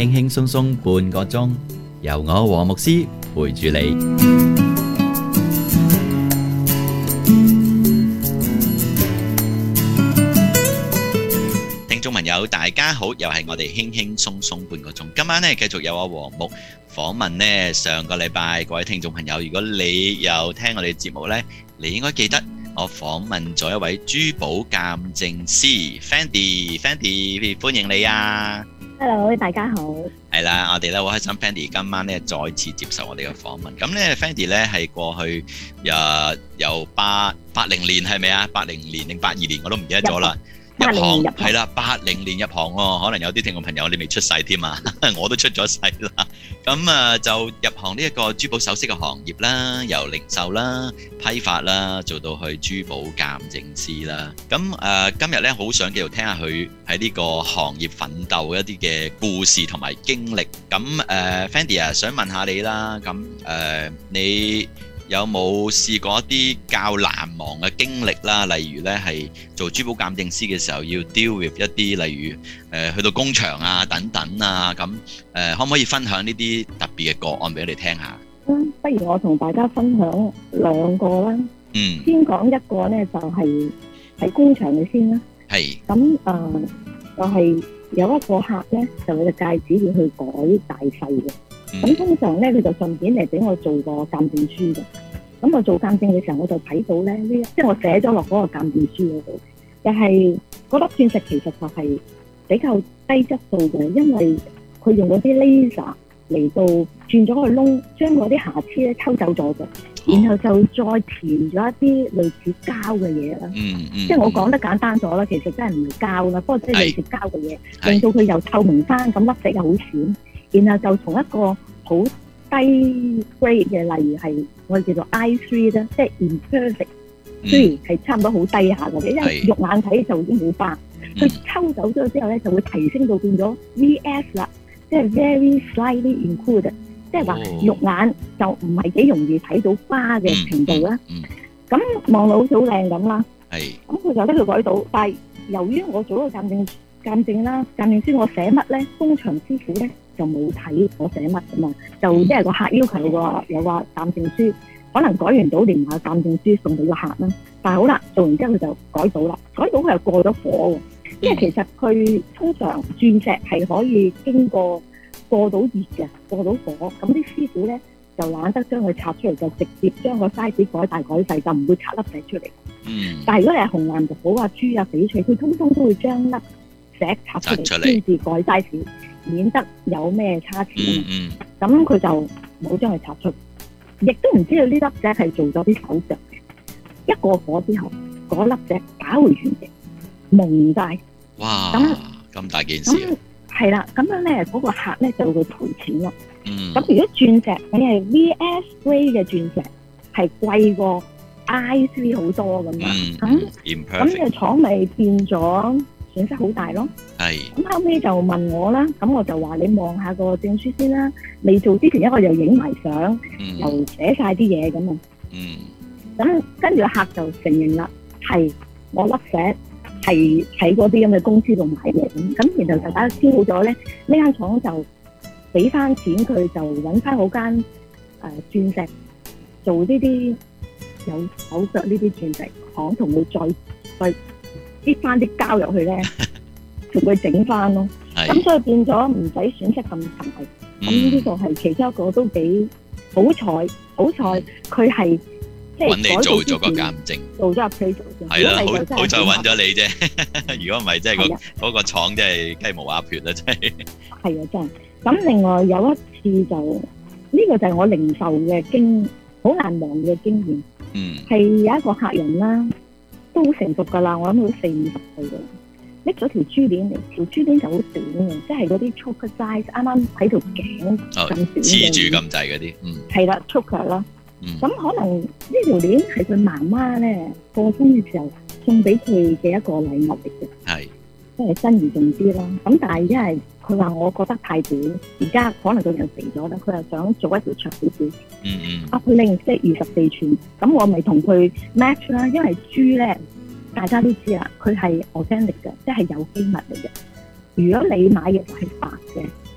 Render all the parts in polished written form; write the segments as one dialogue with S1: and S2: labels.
S1: 輕輕鬆鬆半個鐘，由我黃牧師陪住你。聽眾朋友大家好，又係我哋輕輕鬆鬆半個鐘。今晚呢繼續有我黃牧訪問呢，上個禮拜各位聽眾朋友，如果你有聽我哋節目呢，你應該記得我訪問咗一位珠寶鑑證師 Fendi，歡迎你啊！
S2: Hello， 大家好。
S1: 係啦，我哋咧好開心 Fendi 今晚咧再次接受我哋嘅訪問。咁咧 Fendi 咧係過去由80年係咪啊？80年定82年我都唔記得咗啦。入行係啦，80年入行喎，可能有啲聽眾朋友你未出世添啊，我都出咗世啦。咁就入行呢一個珠寶首飾嘅行業啦，由零售啦、批發啦，做到去珠寶鑑證師啦。咁今日咧好想繼續聽下佢喺呢個行業奮鬥一啲嘅故事同埋經歷。咁Fendi 啊，想問下你啦。咁你有冇試過一啲較難忘嘅經歷啦？例如咧係做珠寶鑑證師嘅時候要 deal with 一啲，例如去到工場啊等等啊，咁可唔可以分享呢啲特別嘅個案俾我哋聽下？
S2: 不如我同大家分享兩個啦。先講一個咧，就係喺工場嘅先啦。係。咁就係有一個客咧，就佢嘅戒指要去改大細嘅。咁通常咧，佢就順便嚟俾我做個鑑證書嘅。咁我做鑑證嘅時候，我就睇到咧，即係我寫咗落嗰個鑑證書嗰度，就係嗰粒鑽石其實就係比較低質素嘅，因為佢用嗰啲 laser 嚟到轉咗個窿，將嗰啲瑕疵咧抽走咗嘅，然後就再填咗一啲類似膠嘅嘢啦。即係我講得簡單咗啦，其實真係唔係膠啦，不過即係類似膠嘅嘢，令到佢又透明翻，咁粒石又好閃。然後就從一個好低 grade 嘅，例如係我哋叫做 I3 啦，即係 imperfect， 雖然係差唔多好低下嘅，因為肉眼睇就已經好花。佢抽走咗之後咧，就會提升到變咗 VS 啦，即係 very slightly included， 即係話肉眼就唔係幾容易睇到花嘅程度啦。咁望到好似好靚咁啦。咁佢就喺度改到，但係由於我做咗個鑑證啦，鑑證師我寫乜咧，工場師傅咧就冇睇我寫乜噶嘛，就即係個客要求有個鑑證書，可能改完到連埋鑑證書送俾個客啦。但係好啦，做完之後佢就改到啦，改到佢又過咗火喎，因為其實佢通常鑽石係可以經過到熱嘅，過到火，咁啲師傅咧就懶得將佢拆出嚟，就直接將個 size 改大改細，就唔會拆粒石出嚟。但係如果你係紅藍寶啊、珠啊、翡翠，佢通通都會將粒石拆出嚟先至改 size，免得有咩差池。咁佢就冇將佢拆出，亦都唔知道呢粒石係做咗啲手腳嘅。一過火之後，嗰粒石打回原形，蒙晒。哇！咁大件事。係啦，咁樣咧，嗰個客咧就會賠錢咯。咁如果鑽石你係 VS grade 嘅鑽石，係貴過 I3 好多咁樣。咁嘅廠咪變咗損失好大咯。咁後尾就問我啦，咁我就話你望下個證書先啦。未做之前，因為又影埋相，又寫晒啲嘢咁啊。咁跟住個客就承認啦，係我粒石係喺嗰啲咁嘅公司度買嘅。咁然後就大家簽好咗咧，呢間廠就俾翻錢佢，就揾翻嗰間鑽石做呢啲有手腳呢啲鑽石行，同佢再擠翻啲膠入去咧，同佢整翻咯。咁所以變咗唔使損失咁大。咁呢個係其中一個都幾好彩佢係即係揾你做咗個鑑證，做咗 appraisal 啫。係啦，好在揾咗你啫。如果唔係，即係嗰個廠真係雞毛鴨血啦，真係。係啊，真係。咁另外有一次就呢個就係我零售嘅好難忘嘅經驗。係有一個客人啦，都好成熟噶啦，我諗佢40-50歲嘅，拎咗條珠鏈嚟，條珠鏈就好短嘅，即係嗰啲 choker size， 啱啱喺條頸咁短嘅，黐住咁滯嗰啲。係啦，choker 啦。咁可能呢條鏈係佢媽媽咧過生嘅時候送俾佢嘅一個禮物嚟嘅。即係珍而重之啦。咁但係因為佢話我覺得太短，而家可能佢又肥咗啦，佢又想做一條長少少。佢令即係24寸，咁我咪同佢 match 啦。因為珠咧，大家都知啦，佢係 organic 嘅，即係有機物嚟嘅。如果你買嘅就係白嘅，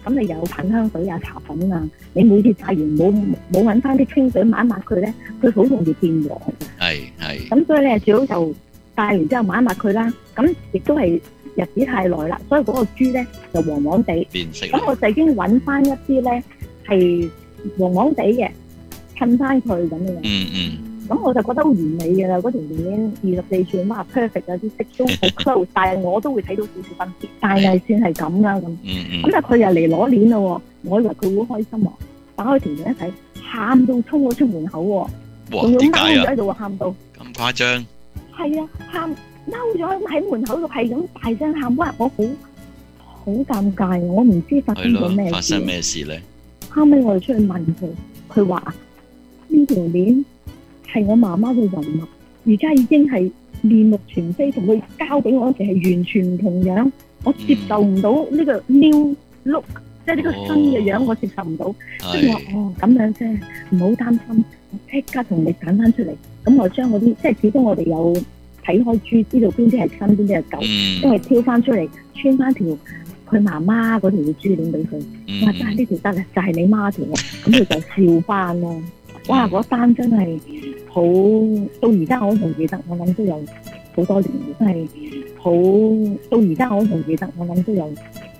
S2: 咁你有噴香水啊、茶粉啊，你每次擦完冇揾翻啲清水抹一抹佢咧，佢好容易變黃嘅。係。咁所以咧，最好就戴完之後抹一抹佢啦。咁亦都係日子太耐啦，所以嗰個珠咧就黃黃地變色。咁我就已經揾翻一啲咧係黃黃地嘅噴翻佢咁樣。咁我就覺得好完美嘅啦，嗰條鏈24寸，哇 perfect 啊，啲色都好 close，但係我都會睇到少少分別，但係算係咁啦咁。咁但係佢又嚟攞鏈咯，我以為佢會開心喎，打開條鏈一睇，喊到衝咗出門口喎，仲要踎咗喺度喊到。
S1: 咁誇張？係
S2: 啊，喊踎咗喺門口度係咁大聲喊，哇！我好尷尬，我唔知發生咗咩事。
S1: 發生咩事咧？
S2: 後尾我哋出去問佢，佢話呢條鏈係我媽媽嘅遺物，而家已經係面目全非，同佢交俾我嗰時係完全唔同樣，我接受唔到呢個 new look，即係呢個新嘅樣，我接受唔到。跟住我咁樣啫，唔好擔心，我即刻同你揀翻出嚟。咁我將嗰啲即係始終我哋有睇開珠，知道邊啲係新，邊啲係舊，因為挑翻出嚟穿翻條佢媽媽嗰條嘅珠鏈俾佢。我話真係呢條得啦，就係你媽條喎，咁佢就笑翻咯。哇！嗰單真係好，到而家我都仲記得，我諗都有好多年，真係好，到而家我都仲記得，我諗都有